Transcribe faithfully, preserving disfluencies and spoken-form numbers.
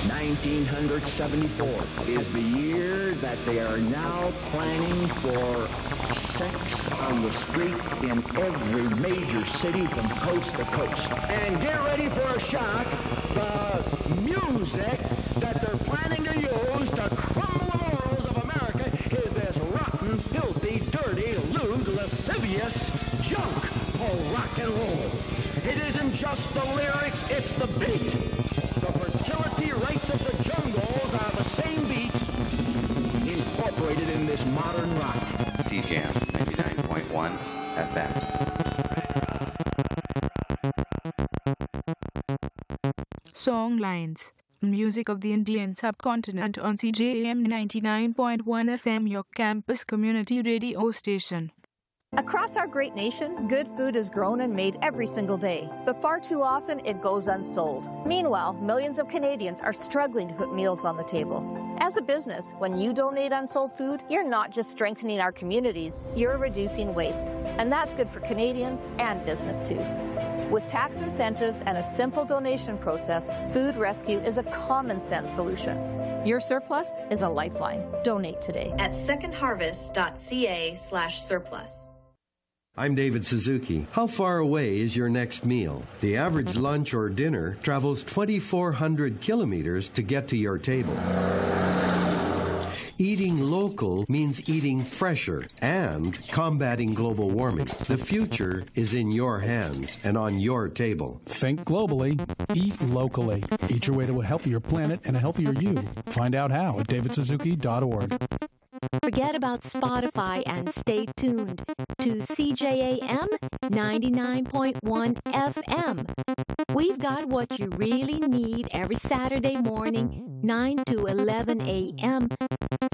nineteen seventy-four is the year that they are now planning for sex on the streets in every major city from coast to coast. And get ready for a shock. The music that they're planning to use to crumble the morals of America is this rotten, filthy, dirty, lewd, lascivious junk called rock and roll. It isn't just the lyrics, it's the beat. The fertility rates of the jungles are the same beats incorporated in this modern rock. C-Jam, ninety-nine point one F M. Songlines. Music of the Indian subcontinent on C J A M ninety-nine point one F M, your campus community radio station. Across our great nation, good food is grown and made every single day, but far too often it goes unsold. Meanwhile, millions of Canadians are struggling to put meals on the table. As a business, when you donate unsold food, you're not just strengthening our communities, you're reducing waste. And that's good for Canadians and business too. With tax incentives and a simple donation process, Food Rescue is a common sense solution. Your surplus is a lifeline. Donate today at secondharvest.ca slash surplus. I'm David Suzuki. How far away is your next meal? The average lunch or dinner travels twenty-four hundred kilometers to get to your table. Eating local means eating fresher and combating global warming. The future is in your hands and on your table. Think globally, eat locally. Eat your way to a healthier planet and a healthier you. Find out how at david suzuki dot org. Forget about Spotify and stay tuned to C J A M ninety-nine point one F M. We've got what you really need every Saturday morning, nine to eleven a.m.